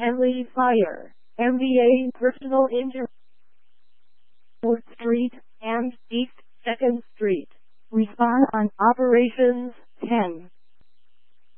Henley Fire, MVA Personal Injury, North Street, and East 2nd Street. Respond on Operations 10.